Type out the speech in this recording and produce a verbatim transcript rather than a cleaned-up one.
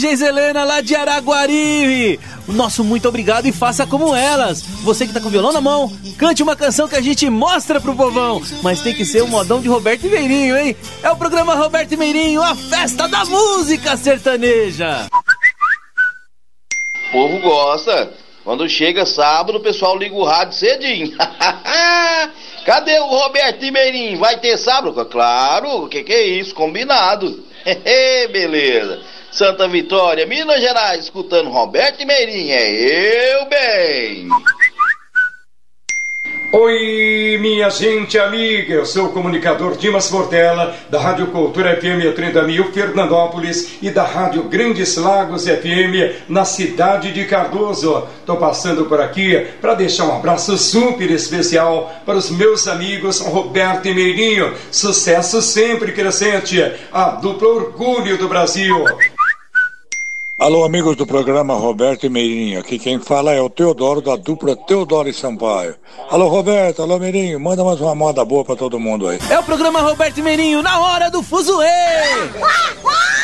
Helena lá de Araguari. O nosso muito obrigado e faça como elas. Você que tá com o violão na mão, cante uma canção que a gente mostra pro povão. Mas tem que ser o modão de Roberto Meirinho, hein? É o programa Roberto Meirinho, a festa da música sertaneja. O povo gosta. Quando chega sábado, o pessoal liga o rádio cedinho. Cadê o Roberto Meirinho? Vai ter sábado? Claro, o que que é isso? Combinado. Beleza. Santa Vitória, Minas Gerais, escutando Roberto Meirinho, é eu bem. Oi, minha gente amiga, eu sou o comunicador Dimas Portela, da Rádio Cultura F M trinta mil, Fernandópolis, e da Rádio Grandes Lagos F M, na cidade de Cardoso. Estou passando por aqui para deixar um abraço super especial para os meus amigos Roberto e Meirinho. Sucesso sempre crescente, a dupla orgulho do Brasil. Alô, amigos do programa Roberto e Meirinho. Aqui quem fala é o Teodoro, da dupla Teodoro e Sampaio. Alô, Roberto, alô, Meirinho. Manda mais uma moda boa pra todo mundo aí. É o programa Roberto e Meirinho, na hora do fuzuê.